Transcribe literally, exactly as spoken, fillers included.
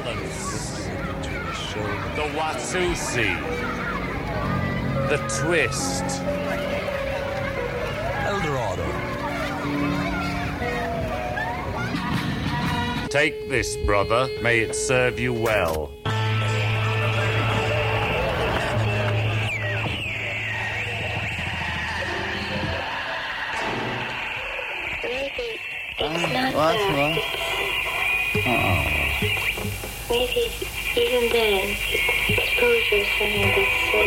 balance. The Watusi. The twist. Eldorado. Take this, brother. May it serve you well. Maybe it's not What? that. What? Maybe even then, exposure is something that's so